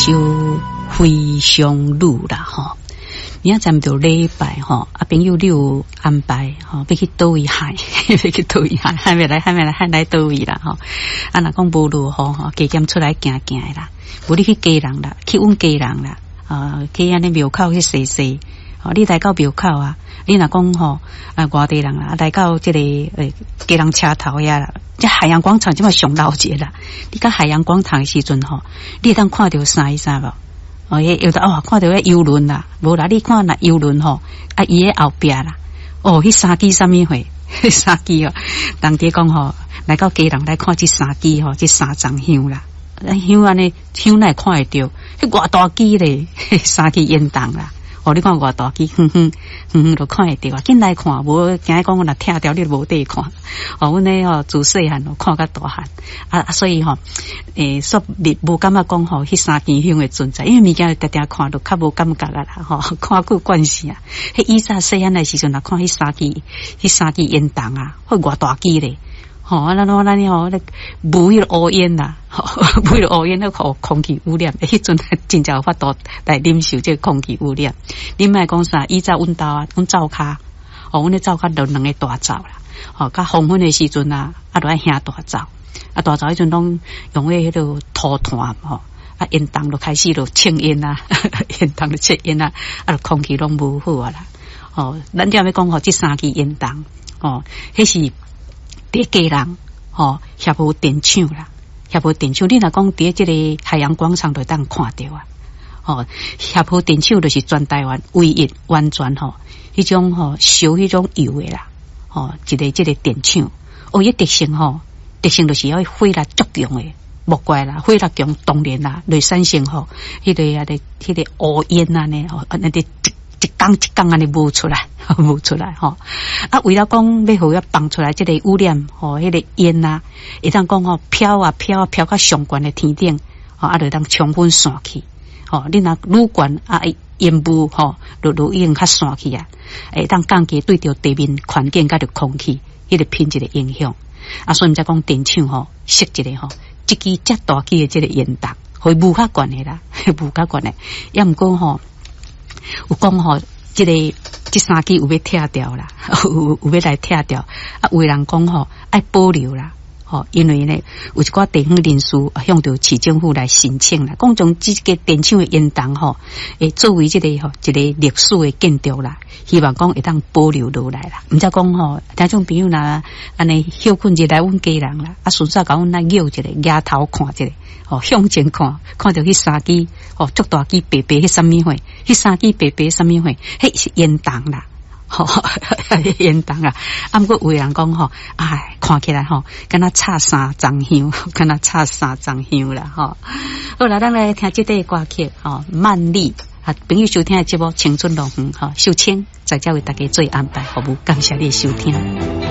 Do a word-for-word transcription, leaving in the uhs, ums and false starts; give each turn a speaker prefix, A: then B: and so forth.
A: 首非常路啦吼。明仔载就礼拜吼，啊朋友你有安排吼，要去倒位海，要去倒位海，还没来，还没来，还来倒位啦吼。啊，若讲无路吼吼，加减出来行行的啦，无你去家人啦，去阮家人啦，啊，去安尼庙口去踅踅。哦，你来到庙口啊，你若讲吼啊外地人啦，来到这个诶家人车头呀啦，这海洋广场即嘛上老节啦。你到海洋广场的时阵吼，你会当看到啥意思无？哦，有的哦，看到迄游轮啦，无啦，你看那游轮吼，啊伊诶后壁啦，哦，迄三支什么货？迄三支哦，人哋讲吼，来到家人来看这三支吼，这三张香啦，香安尼香哪会看会到？迄偌大支咧，三支烟筒啦。哦，你看偌大机，哼哼哼哼，都看会到啊！紧来看，无惊讲我若听掉，你无得看。哦，阮呢吼自细汉哦看到大汉啊，所以吼诶，说无无感觉讲吼，迄三支香的存在，因为物件定定看都较无感觉啊啦，吼看久惯势啊。迄以前细汉的时阵，若看迄三支，迄三支烟筒啊，迄偌大机咧。吼、哦，咱咱咱吼，那无迄个乌烟啦，吼，无迄个乌烟，那个空气污染，迄阵真正有法度来忍受这个空气污染。你莫讲啥，以前阮兜啊，阮灶骹，哦，阮咧灶骹就两个大灶啦，吼、哦，甲黄昏的时阵啊，啊，就爱掀大灶，啊，大灶迄阵拢用迄迄个土炭吼，啊，烟筒就开始就清烟啊，烟筒就切烟啊，啊，空气拢无好啊啦，哦，咱只要讲吼，这三支烟筒，哦，迄是。伫家人吼协和电厂啦，协和电厂，你若讲伫即个海洋广场就当看到啊。吼，协和电厂就是全台湾唯一完全吼迄种吼烧迄种油的啦。吼，一个即个电厂，哦，伊特性吼，特性就是要火力足强的，木怪啦，火力强，当然啦，来产生吼迄个啊，迄、那个乌烟啊呢，哦，那个。一缸一缸安尼冒出来，冒出来吼。啊，为了讲要互伊放出来，即个污染吼，迄、那个烟啊，会当讲吼飘啊飘啊飘到上悬的天顶，吼啊，就当充分散去。吼，你若愈悬啊，烟雾吼，就就已经较散去啊，会当降低对着地面环境甲着空气迄、那个品质的影响。啊，所以毋才讲电厂吼，设一个吼，一支遮大支的即个烟筒，会雾较悬的啦，雾较悬的，也毋过吼。有讲吼，即、这个即三支有要拆掉啦，有有要来拆掉。啊，有人讲吼爱保留啦，吼，因为呢有一寡地方人士向着市政府来申请啦，讲从即个电厂的烟筒吼，诶作为即、这个吼一个历史的建筑啦，希望讲会当保留落来啦。毋则讲吼，听众朋友若安尼休困一来阮家人啦，啊顺便甲阮来摇一个摇头看一个。哦，向前看，看到迄三支哦，足大支白白迄什么货，迄三支白白什么货，迄是烟筒啦，吼、哦，烟筒啊。啊，毋过有人讲吼，哎，看起来吼，敢若插三张香，敢若插三张香啦，吼、哦。好啦，咱来听这段歌曲，吼、哦，慢丽啊，朋友收听的节目《青春乐园》，吼、哦，秀清在这为大家做安排服务，感谢你的收听。